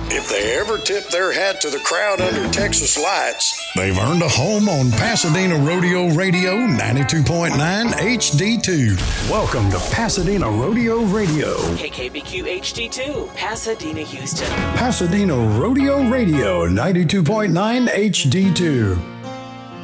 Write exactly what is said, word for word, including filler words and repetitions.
If they ever tip their hat to the crowd under Texas lights, they've earned a home on Pasadena Rodeo Radio ninety-two point nine H D two. Welcome to Pasadena Rodeo Radio. K K B Q H D two, Pasadena, Houston. Pasadena Rodeo Radio ninety-two point nine H D two.